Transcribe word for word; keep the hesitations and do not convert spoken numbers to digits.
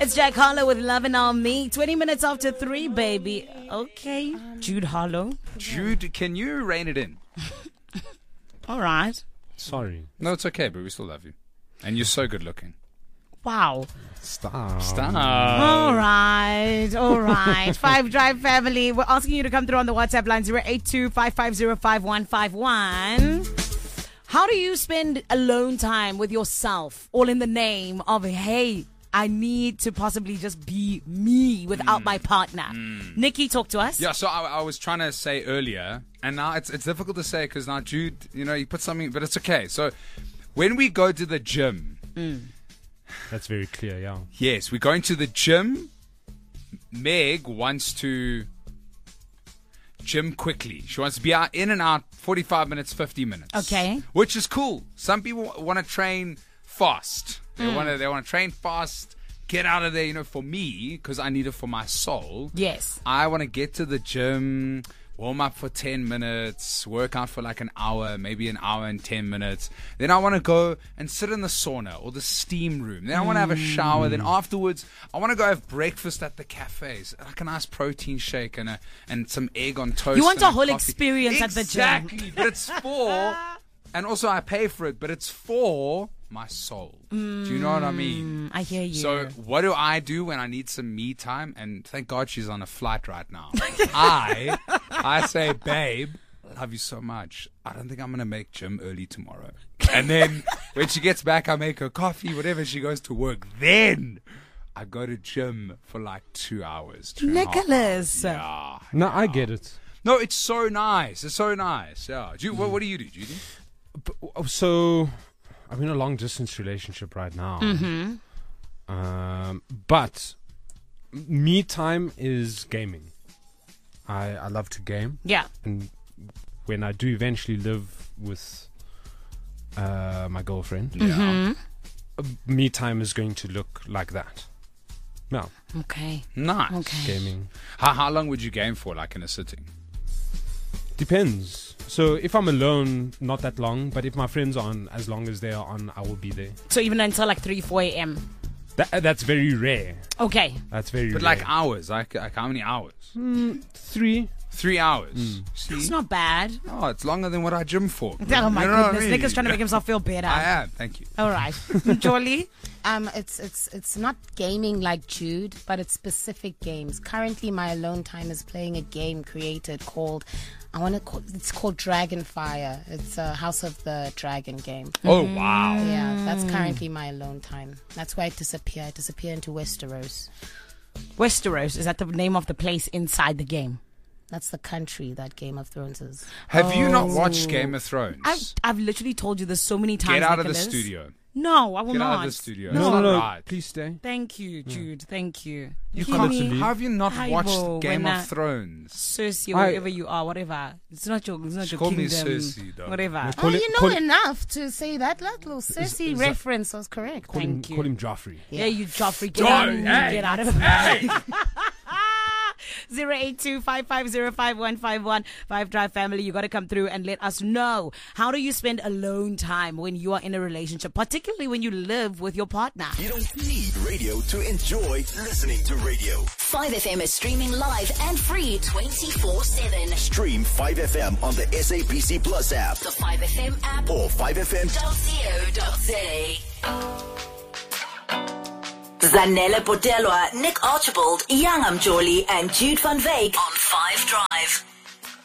It's Jack Harlow with Lovin' On Me. twenty minutes after three, baby. Okay, Jude Harlow. Jude, can you rein it in? All right. Sorry. No, it's okay, but we still love you. And you're so good looking. Wow. Stop. Stop. All right. All right. Five Drive family. We're asking you to come through on the WhatsApp line zero eight two, five five zero, five one five one. How do you spend alone time with yourself, all in the name of, hey, I need to possibly just be me without mm. my partner? Mm. Nikki, talk to us. Yeah, so I, I was trying to say earlier, and now it's it's difficult to say because now Jude, you know, you put something, but it's okay. So when we go to the gym. Mm. That's very clear, yeah. Yes, we're going to the gym. Meg wants to gym quickly. She wants to be out in and out forty-five minutes, fifty minutes. Okay. Which is cool. Some people want to train fast. They Mm. want to they want to train fast, get out of there. You know, for me, because I need it for my soul. Yes. I want to get to the gym, warm up for ten minutes, work out for like an hour, maybe an hour and ten minutes. Then I want to go and sit in the sauna or the steam room. Then I want to have a shower. Then afterwards, I want to go have breakfast at the cafes, like a nice protein shake and a, and some egg on toast. You want and a whole coffee. experience Exactly, at the gym. Exactly, but it's for, and also I pay for it, but it's for my soul. Mm, do you know what I mean? I hear you. So what do I do when I need some me time? And thank God she's on a flight right now. I I say, babe, I love you so much. I don't think I'm going to make gym early tomorrow. And then when she gets back, I make her coffee, whatever. She goes to work. Then I go to gym for like two hours. Two Nicholas. Yeah. No, I get it. No, it's so nice. It's so nice. Yeah. Do you, what, what do you do, Judy? But, so... I'm in a long distance relationship right now. Mm-hmm. Um, but me time is gaming. I, I love to game. Yeah. And when I do eventually live with uh, my girlfriend, Mm-hmm. uh, me time is going to look like that. Yeah. Okay. Nice. Okay. Gaming. How, how long would you game for, like in a sitting? Depends. So if I'm alone, not that long. But if my friends are on, as long as they are on, I will be there. So even until like three, four a.m. That, that's very rare. Okay. That's very But rare. like hours, like, like how many hours? Mm, three. Three hours. See? It's not bad. Oh, it's longer than what I gym for. Oh my You know what I goodness. mean? Nick is trying to make himself feel better. I am. Thank you. All right. Jolie? Um, it's it's it's not gaming like Jude, but it's specific games. Currently, my alone time is playing a game created called, I want to call it's called Dragonfire. It's a House of the Dragon game. Oh, wow. Yeah, that's currently my alone time. That's where I disappear. I disappear into Westeros. Westeros, is that the name of the place inside the game? That's the country that Game of Thrones is. Have you not Oh. watched Game of Thrones? I've, I've literally told you this so many times. Get out of the Nicholas. studio. No, I will Get not. out of the studio. No, It's No, not no, no. right. Please stay. Thank you, Jude. Thank you. You Hear can't me? leave. How have you not Hi, watched Bo, Game when of I- Thrones? Cersei, I- wherever you are, whatever. It's not your, it's not She your called me kingdom. Cersei, though. Whatever. Oh, Call it- you know call it- enough to say that. That little Cersei is that- reference was correct. Call him, Thank you. call him Joffrey. Yeah, you Joffrey. Get Don't, out, hey, get out of the zero eight two, five five zero, five one five one. Five Drive family, you got to come through and let us know. How do you spend alone time when you are in a relationship, particularly when you live with your partner? You don't need radio to enjoy listening to radio. five F M is streaming live and free twenty-four seven. Stream five F M on the S A B C Plus app The five F M app. or five F M. .co dot za. Zanele Potelwa, Nick Archibald, Young Jolie, and Jude van Veek on five Drive.